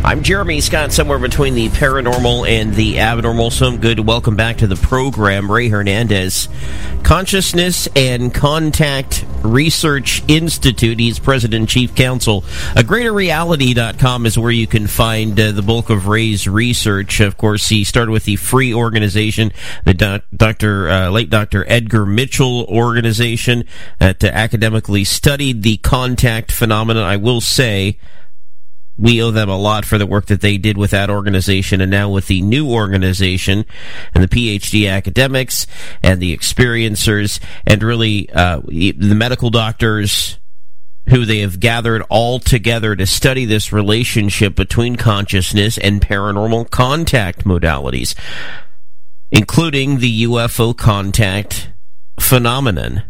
I'm Jeremy Scott, somewhere between the paranormal and the abnormal, so I'm good to welcome back to the program Ray Hernandez, Consciousness and Contact Research Institute. He's President and Chief Counsel. GreaterReality.com is where you can find the bulk of Ray's research. Of course, he started with the free organization, the late Dr. Edgar Mitchell organization, that academically studied the contact phenomenon. I will say, we owe them a lot for the work that they did with that organization, and now with the new organization and the PhD academics and the experiencers and really the medical doctors who they have gathered all together to study this relationship between consciousness and paranormal contact modalities, including the UFO contact phenomenon.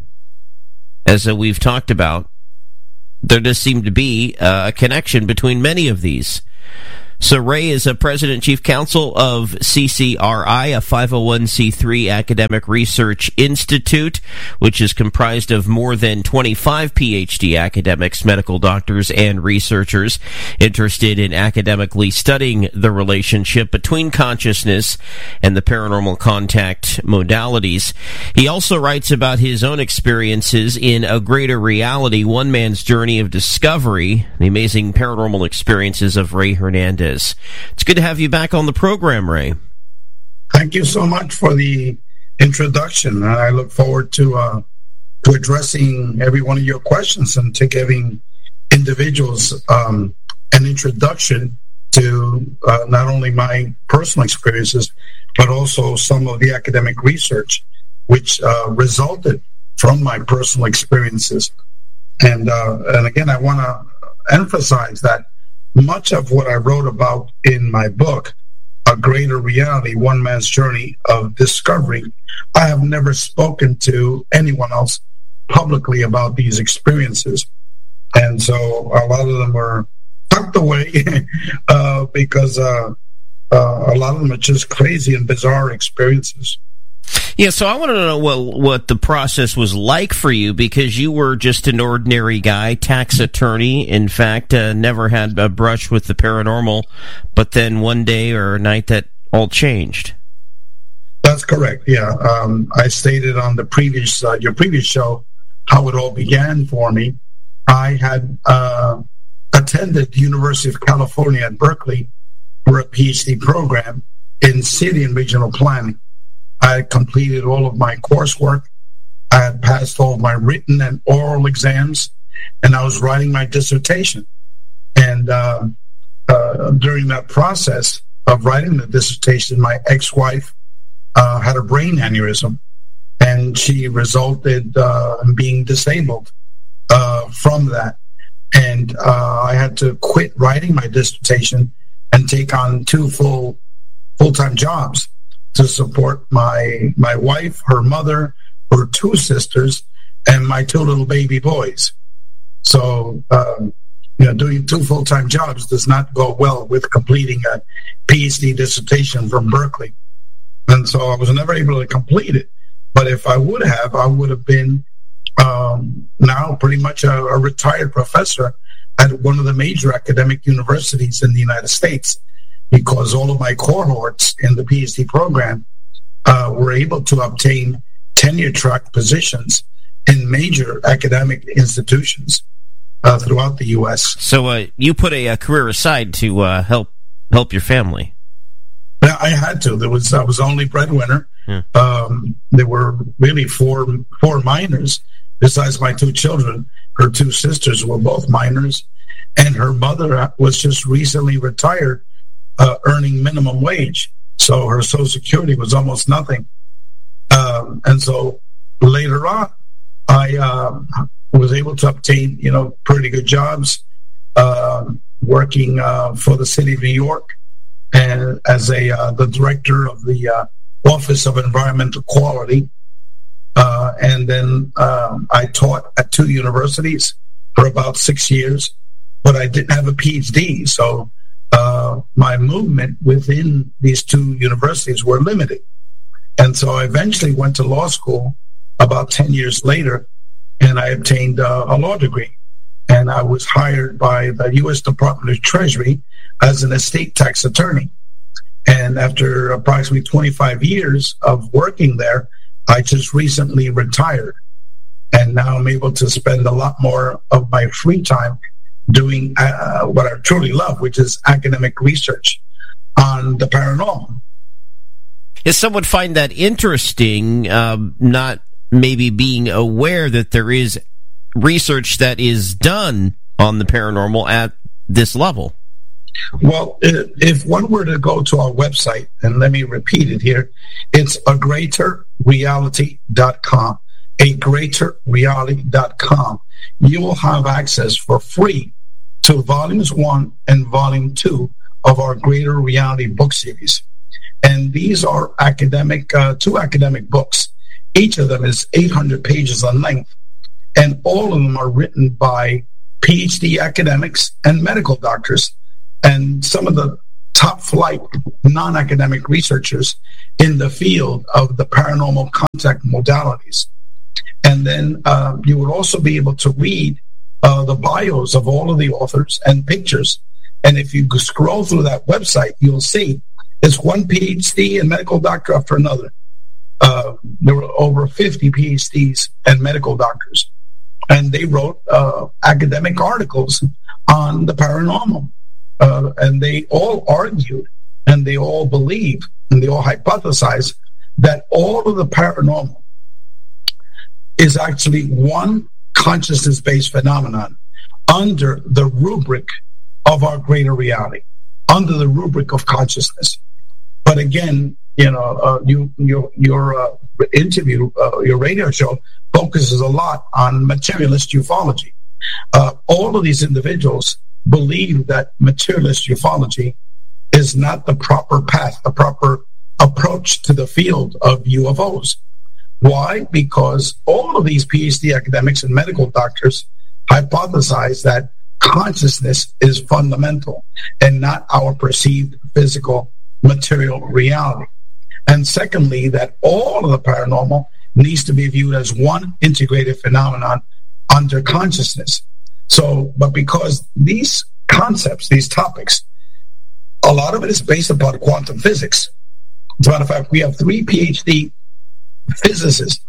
As we've talked about, there does seem to be a connection between many of these. So Ray is a President and Chief Counsel of CCRI, a 501c3 academic research institute, which is comprised of more than 25 PhD academics, medical doctors, and researchers interested in academically studying the relationship between consciousness and the paranormal contact modalities. He also writes about his own experiences in A Greater Reality, One Man's Journey of Discovery, the amazing paranormal experiences of Ray Hernandez. It's good to have you back on the program, Ray. Thank you so much for the introduction. I look forward to addressing every one of your questions and to giving individuals an introduction to not only my personal experiences, but also some of the academic research which resulted from my personal experiences. And again, I want to emphasize that much of what I wrote about in my book, A Greater Reality, One Man's Journey of Discovery, I have never spoken to anyone else publicly about these experiences. And so a lot of them were tucked away because a lot of them are just crazy and bizarre experiences. Yeah, so I want to know what the process was like for you, because you were just an ordinary guy, tax attorney, in fact, never had a brush with the paranormal, but then one day or a night that all changed. That's correct, yeah. I stated on the previous your previous show how it all began for me. I had attended the University of California at Berkeley for a PhD program in city and regional planning. I had completed all of my coursework. I had passed all of my written and oral exams, and I was writing my dissertation. And during that process of writing the dissertation, my ex-wife had a brain aneurysm, and she resulted in being disabled from that. And I had to quit writing my dissertation and take on two full-time jobs to support my wife, her mother, her two sisters, and my two little baby boys. So, doing two full-time jobs does not go well with completing a PhD dissertation from Berkeley. And so I was never able to complete it. But if I would have, I would have been now pretty much a retired professor at one of the major academic universities in the United States, because all of my cohorts in the PhD program were able to obtain tenure-track positions in major academic institutions throughout the U.S. So you put a career aside to help your family. Yeah, I had to. I was only breadwinner. Yeah. There were really four minors besides my two children. Her two sisters were both minors, and her mother was just recently retired, earning minimum wage, so her Social Security was almost nothing. And so later on, I was able to obtain, pretty good jobs, working for the city of New York, and as the director of the Office of Environmental Quality. And then I taught at two universities for about 6 years, but I didn't have a PhD, so my movement within these two universities were limited. And so I eventually went to law school about 10 years later, and I obtained a law degree. And and I was hired by the U.S. Department of Treasury as an estate tax attorney. And after approximately 25 years of working there, I just recently retired. And now I'm able to spend a lot more of my free time doing what I truly love, which is academic research on the paranormal. Yes, some would find that interesting, not maybe being aware that there is research that is done on the paranormal at this level. Well, if one were to go to our website, and let me repeat it here, it's agreaterreality.com, agreaterreality.com. You will have access for free to Volumes 1 and Volume 2 of our Greater Reality book series. And these are academic, two academic books. Each of them is 800 pages in length, and all of them are written by PhD academics and medical doctors, and some of the top flight non-academic researchers in the field of the paranormal contact modalities. And then you would also be able to read the bios of all of the authors and pictures. And if you scroll through that website, you'll see it's one PhD and medical doctor after another. There were over 50 PhDs and medical doctors, and they wrote academic articles on the paranormal. And they all argued, and they all believe, and they all hypothesize that all of the paranormal is actually one consciousness-based phenomenon under the rubric of our greater reality, under the rubric of consciousness. But again, you know, your interview, your radio show focuses a lot on materialist ufology. All of these individuals believe that materialist ufology is not the proper path, the proper approach to the field of UFOs. Why? Because all of these PhD academics and medical doctors hypothesize that consciousness is fundamental and not our perceived physical material reality. And secondly, that all of the paranormal needs to be viewed as one integrated phenomenon under consciousness. So, but because these concepts, these topics, a lot of it is based upon quantum physics. As a matter of fact, we have 3 PhD physicists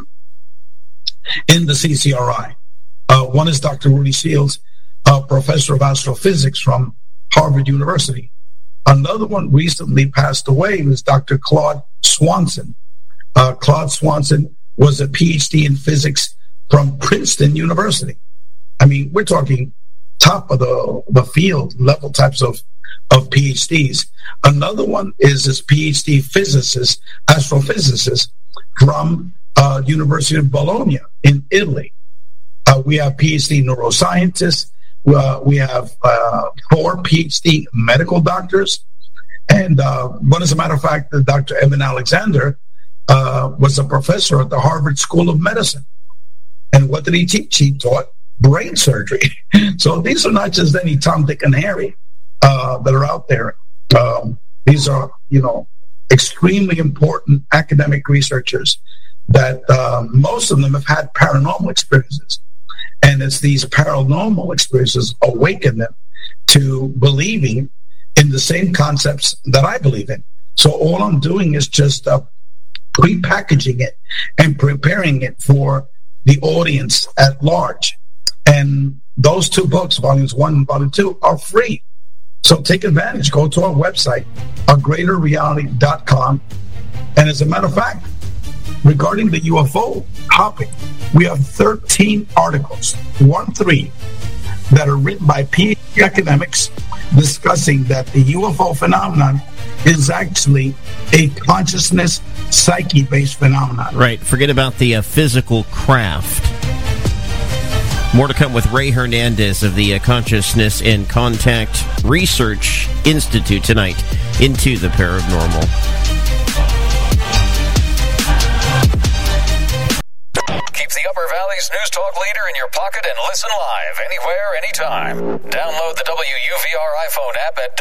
in the CCRI. One is Dr. Rudy Shields, professor of astrophysics from Harvard University. Another one recently passed away was Dr. Claude Swanson. Claude Swanson was a PhD in physics from Princeton University. I mean, we're talking top of the field level types of PhDs. Another one is this PhD physicist, astrophysicist from University of Bologna in Italy. We have PhD neuroscientists. We have 4 PhD medical doctors. And one, as a matter of fact, Dr. Evan Alexander was a professor at the Harvard School of Medicine. And what did he teach? He taught brain surgery. So these are not just any Tom, Dick, and Harry that are out there. These are, you know, extremely important academic researchers that most of them have had paranormal experiences. And it's these paranormal experiences awaken them to believing in the same concepts that I believe in. So all I'm doing is just pre-packaging it and preparing it for the audience at large. And those 2 books, Volumes 1 and Volume 2, are free. So take advantage. Go to our website, agreaterreality.com. And as a matter of fact, regarding the UFO topic, we have 13 articles, 1-3, that are written by PhD academics discussing that the UFO phenomenon is actually a consciousness, psyche-based phenomenon. Right. Forget about the physical craft. More to come with Ray Hernandez of the Consciousness and Contact Research Institute tonight. Into the Paranormal. Keep the Upper Valley's News Talk leader in your pocket and listen live anywhere, anytime. Download the WUVR iPhone app at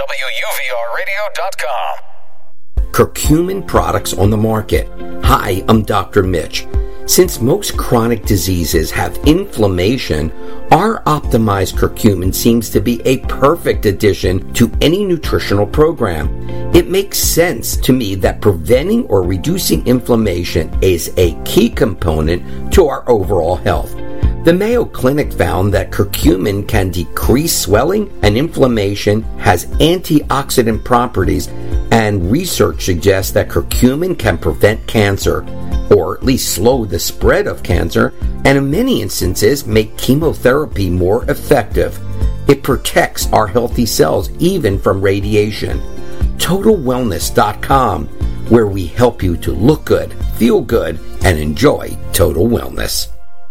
WUVRradio.com. Curcumin products on the market. Hi, I'm Dr. Mitch. Since most chronic diseases have inflammation, our optimized curcumin seems to be a perfect addition to any nutritional program. It makes sense to me that preventing or reducing inflammation is a key component to our overall health. The Mayo Clinic found that curcumin can decrease swelling and inflammation, has antioxidant properties, and research suggests that curcumin can prevent cancer, or at least slow the spread of cancer, and in many instances make chemotherapy more effective. It protects our healthy cells even from radiation. TotalWellness.com, where we help you to look good, feel good, and enjoy total wellness.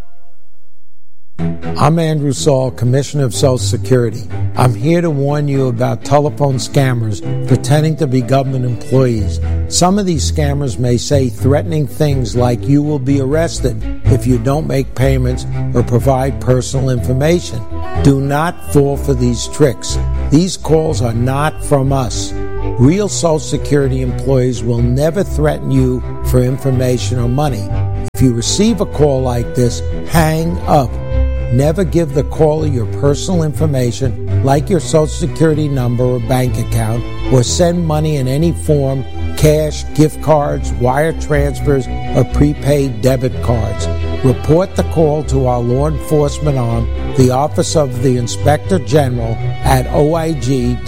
I'm Andrew Saul, Commissioner of Social Security. I'm here to warn you about telephone scammers pretending to be government employees. Some of these scammers may say threatening things like you will be arrested if you don't make payments or provide personal information. Do not fall for these tricks. These calls are not from us. Real Social Security employees will never threaten you for information or money. If you receive a call like this, hang up. Never give the caller your personal information, like your Social Security number or bank account, or send money in any form, cash, gift cards, wire transfers, or prepaid debit cards. Report the call to our law enforcement arm, the Office of the Inspector General, at oig.ssa.gov.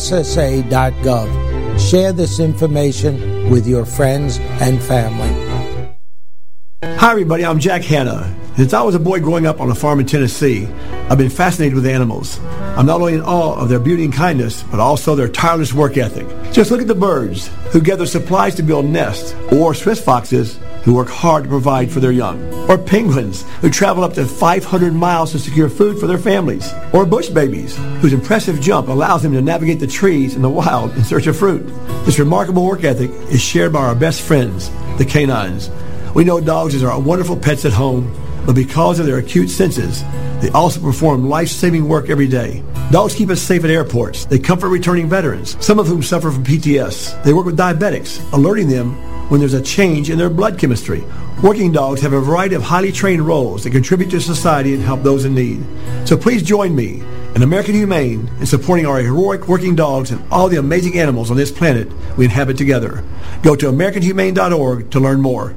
Share this information with your friends and family. Hi everybody, I'm Jack Hanna. Since I was a boy growing up on a farm in Tennessee, I've been fascinated with animals. I'm not only in awe of their beauty and kindness, but also their tireless work ethic. Just look at the birds who gather supplies to build nests, or Swiss foxes who work hard to provide for their young, or penguins who travel up to 500 miles to secure food for their families, or bush babies whose impressive jump allows them to navigate the trees in the wild in search of fruit. This remarkable work ethic is shared by our best friends, the canines. We know dogs are wonderful pets at home, but because of their acute senses, they also perform life-saving work every day. Dogs keep us safe at airports. They comfort returning veterans, some of whom suffer from PTS. They work with diabetics, alerting them when there's a change in their blood chemistry. Working dogs have a variety of highly trained roles that contribute to society and help those in need. So please join me and American Humane in supporting our heroic working dogs and all the amazing animals on this planet we inhabit together. Go to AmericanHumane.org to learn more.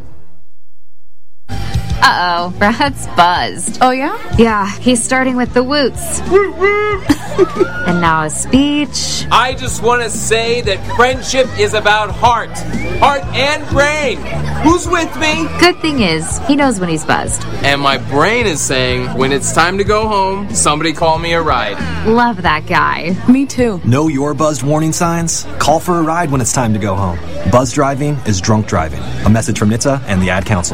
Uh-oh, Brad's buzzed. Oh, yeah? Yeah, he's starting with the woots. And now a speech. I just want to say that friendship is about heart and brain. Who's with me? Good thing is, he knows when he's buzzed. And my brain is saying, when it's time to go home, somebody call me a ride. Love that guy. Me too. Know your buzzed warning signs? Call for a ride when it's time to go home. Buzz driving is drunk driving. A message from NHTSA and the Ad Council.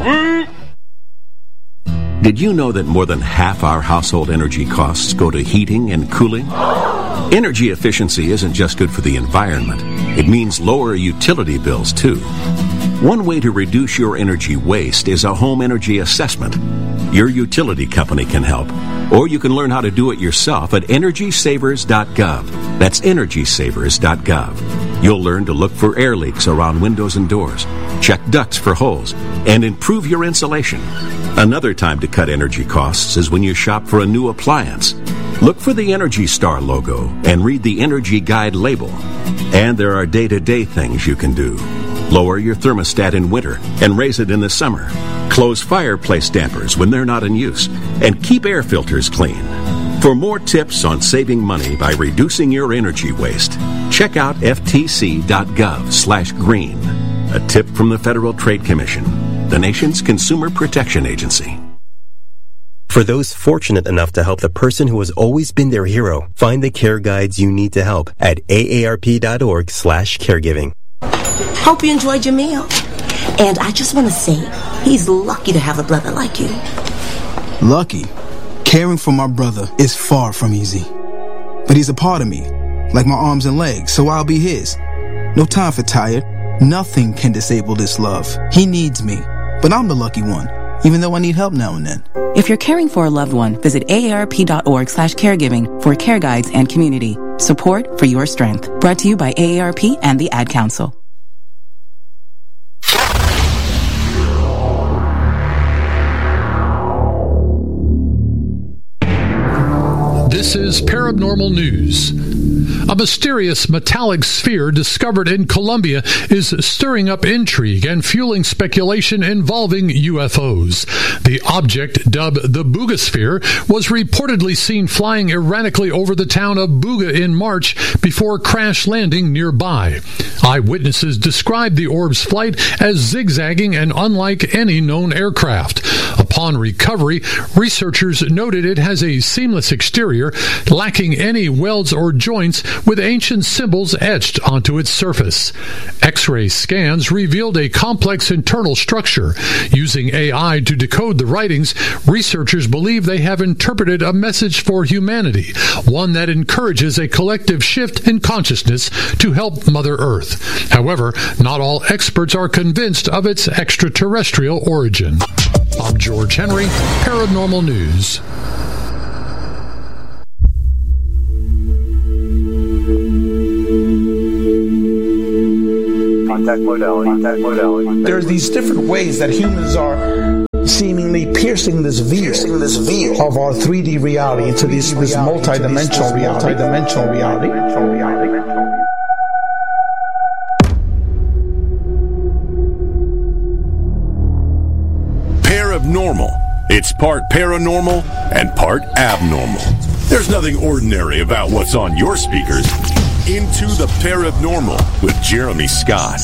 Did you know that more than half our household energy costs go to heating and cooling? Energy efficiency isn't just good for the environment. It means lower utility bills, too. One way to reduce your energy waste is a home energy assessment. Your utility company can help, or you can learn how to do it yourself at EnergySavers.gov. That's EnergySavers.gov. You'll learn to look for air leaks around windows and doors, check ducts for holes, and improve your insulation. Another time to cut energy costs is when you shop for a new appliance. Look for the Energy Star logo and read the Energy Guide label. And there are day-to-day things you can do. Lower your thermostat in winter and raise it in the summer. Close fireplace dampers when they're not in use. And keep air filters clean. For more tips on saving money by reducing your energy waste, check out ftc.gov/green. A tip from the Federal Trade Commission, the nation's consumer protection agency. For those fortunate enough to help the person who has always been their hero, find the care guides you need to help at aarp.org/caregiving. Hope you enjoyed your meal. And I just want to say, he's lucky to have a brother like you. Lucky? Caring for my brother is far from easy. But he's a part of me, like my arms and legs, so I'll be his. No time for tired. Nothing can disable this love. He needs me, but I'm the lucky one, even though I need help now and then. If you're caring for a loved one, visit aarp.org/caregiving for care guides and community. Support for your strength. Brought to you by AARP and the Ad Council. This is Paranormal News. A mysterious metallic sphere discovered in Colombia is stirring up intrigue and fueling speculation involving UFOs. The object, dubbed the Boogosphere, was reportedly seen flying erratically over the town of Buga in March before crash landing nearby. Eyewitnesses described the orb's flight as zigzagging and unlike any known aircraft. Upon recovery, researchers noted it has a seamless exterior, lacking any welds or joints, with ancient symbols etched onto its surface. X-ray scans revealed a complex internal structure. Using AI to decode the writings, researchers believe they have interpreted a message for humanity, one that encourages a collective shift in consciousness to help Mother Earth. However, not all experts are convinced of its extraterrestrial origin. I'm George Henry, Paranormal News. Contact modality. There's these different ways that humans are seemingly piercing this veil of our 3D reality into this multi-dimensional reality. Parabnormal. It's part paranormal and part abnormal. There's nothing ordinary about what's on your speakers. Into the Parabnormal with Jeremy Scott.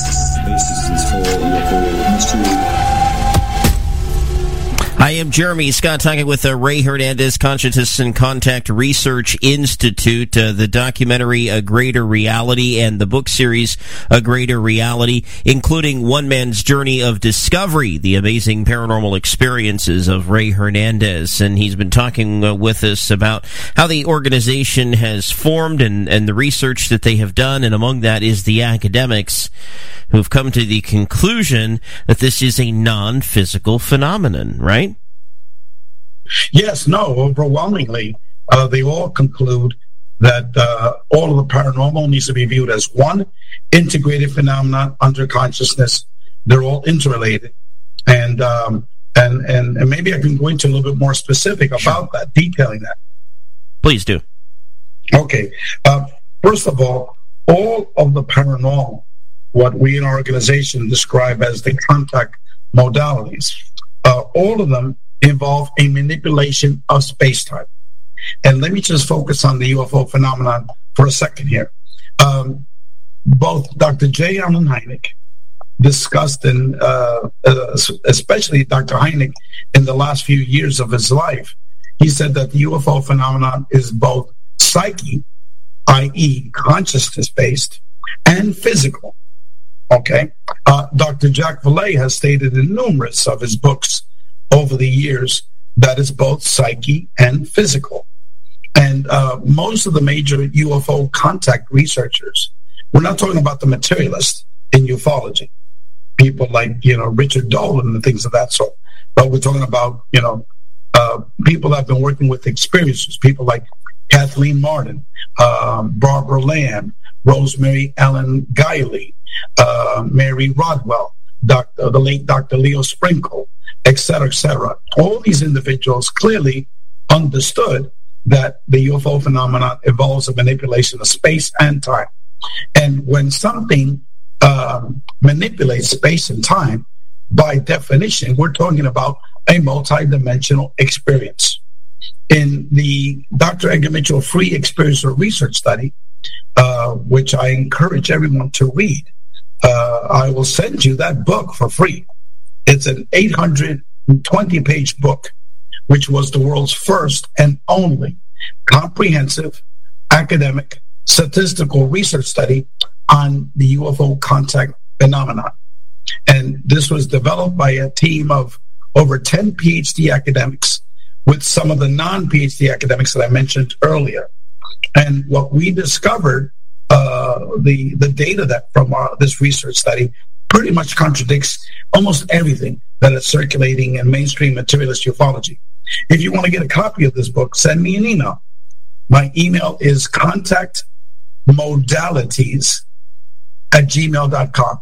I am Jeremy Scott, talking with Ray Hernandez, Consciousness and Contact Research Institute, the documentary A Greater Reality and the book series A Greater Reality, including One Man's Journey of Discovery, the amazing paranormal experiences of Ray Hernandez. And he's been talking with us about how the organization has formed and the research that they have done, and among that is the academics who've come to the conclusion that this is a non-physical phenomenon, right? Yes, no, overwhelmingly, they all conclude that all of the paranormal needs to be viewed as one integrated phenomenon under consciousness. They're all interrelated. And maybe I can go into a little bit more specific about that, detailing that. Please do. Okay. First of all of the paranormal, what we in our organization describe as the contact modalities, all of them involve a manipulation of space-time. And let me just focus on the UFO phenomenon for a second here. Both Dr. J. Allen Hynek discussed, in, especially Dr. Hynek, in the last few years of his life, he said that the UFO phenomenon is both psyche, i.e. consciousness-based, and physical. Okay? Dr. Jack Valet has stated in numerous of his books over the years that it's both psyche and physical. And most of the major UFO contact researchers, we're not talking about the materialists in ufology, people like, Richard Dolan and things of that sort, but we're talking about, people that have been working with experiencers, people like Kathleen Martin, Barbara Lamb, Rosemary Ellen Guiley, Mary Rodwell, the late Dr. Leo Sprinkle, et cetera, et cetera. All these individuals clearly understood that the UFO phenomenon involves a manipulation of space and time. And when something manipulates space and time, by definition, we're talking about a multidimensional experience. In the Dr. Edgar Mitchell Free Experiencer Research Study, which I encourage everyone to read, I will send you that book for free. It's an 820-page book, which was the world's first and only comprehensive academic statistical research study on the UFO contact phenomenon. And this was developed by a team of over 10 PhD academics with some of the non-PhD academics that I mentioned earlier. And what we discovered, the data that from this research study pretty much contradicts almost everything that is circulating in mainstream materialist ufology. If you want to get a copy of this book, send me an email. My email is contactmodalities@gmail.com.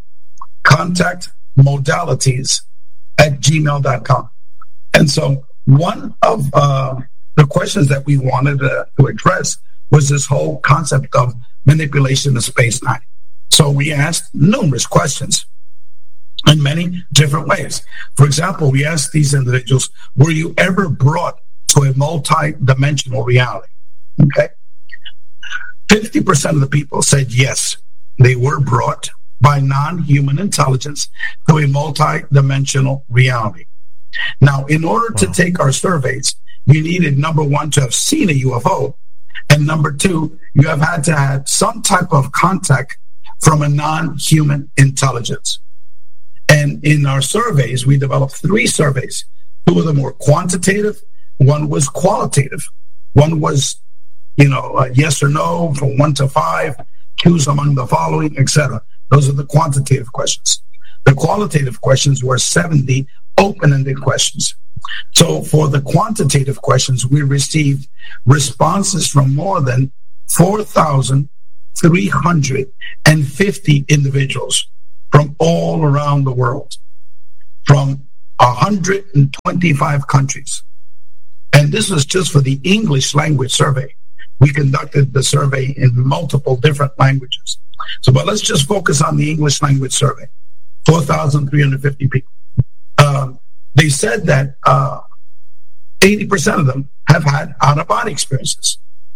Contactmodalities@gmail.com. And so one of the questions that we wanted to address was this whole concept of manipulation of space-time. So we asked numerous questions in many different ways. For example, we asked these individuals, were you ever brought to a multi-dimensional reality? Okay. 50% of the people said yes, they were brought by non-human intelligence to a multi-dimensional reality. Now, in order to take our surveys, you needed, number one, to have seen a UFO, and number two, you have had to have some type of contact from a non-human intelligence. And in our surveys, we developed 3 surveys. 2 of them were quantitative, 1 was qualitative. 1 was, yes or no, from 1 to 5, choose among the following, etc. Those are the quantitative questions. The qualitative questions were 70 open-ended questions. So for the quantitative questions, we received responses from more than 4,350 individuals from all around the world, from 125 countries. And this was just for the English language survey. We conducted the survey in multiple different languages. But let's just focus on the English language survey. 4,350 people. They said that 80% of them have had out-of-body experiences.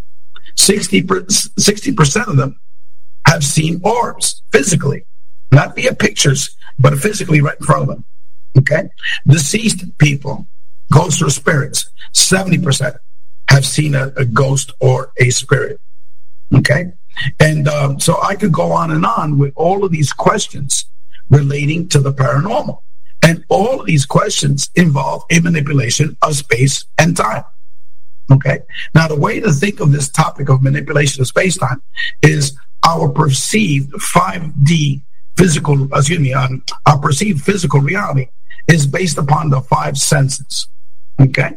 60% of them have seen orbs physically, not via pictures, but physically right in front of them. Okay? Deceased people, ghosts or spirits, 70% have seen a ghost or a spirit. Okay? And so I could go on with all of these questions relating to the paranormal. And all of these questions involve a manipulation of space and time. Okay? Now, the way to think of this topic of manipulation of space-time is our perceived 5D physical, our perceived physical reality is based upon the 5 senses. Okay?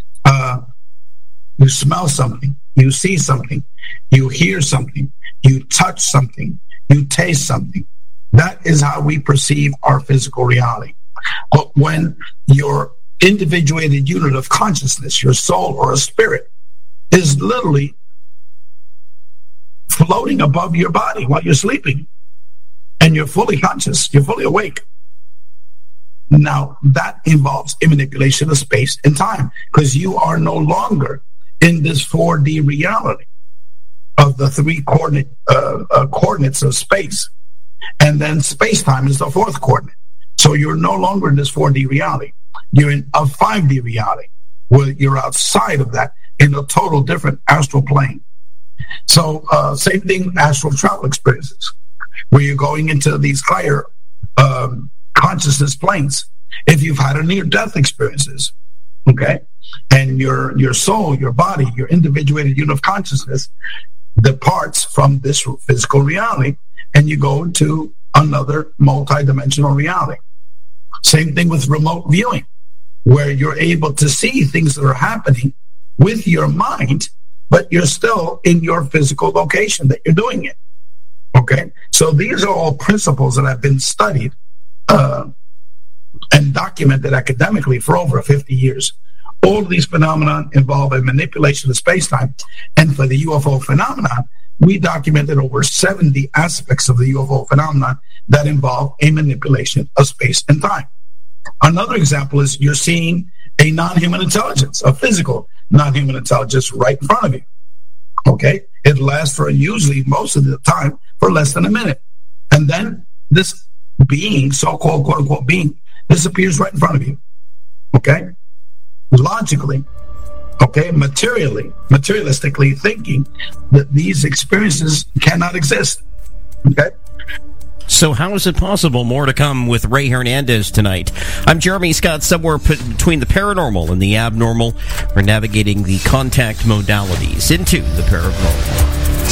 You smell something, you see something, you hear something, you touch something, you taste something. That is how we perceive our physical reality. But when your individuated unit of consciousness, your soul or a spirit, is literally floating above your body while you're sleeping, and you're fully conscious, you're fully awake, now that involves a manipulation of space and time, because you are no longer in this 4D reality of the 3 coordinates of space. And then space-time is the 4th coordinate. So you're no longer in this 4D reality. You're in a 5D reality, where you're outside of that in a total different astral plane. So same thing, astral travel experiences, where you're going into these higher consciousness planes. If you've had a near-death experiences, okay, and your soul, your body, your individuated unit of consciousness departs from this physical reality, and you go into another multi-dimensional reality. Same thing with remote viewing, where you're able to see things that are happening with your mind, but you're still in your physical location that you're doing it. Okay? So these are all principles that have been studied and documented academically for over 50 years. All of these phenomena involve a manipulation of space-time. And for the UFO phenomenon, we documented over 70 aspects of the UFO phenomenon that involve a manipulation of space and time. Another example is you're seeing a non-human intelligence, a physical non-human intelligence right in front of you. Okay? It lasts for usually most of the time for less than a minute. And then this being, so-called quote-unquote being, disappears right in front of you. Okay? Logically, okay, materialistically thinking that these experiences cannot exist. Okay? So how is it possible? More to come with Ray Hernandez tonight. I'm Jeremy Scott, somewhere between the paranormal and the abnormal. We're navigating the contact modalities into the paranormal.